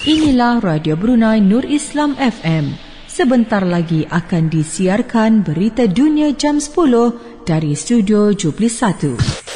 Inilah Radio Brunei Nur Islam FM. Sebentar lagi akan disiarkan berita dunia jam 10 dari Studio Jubli 1.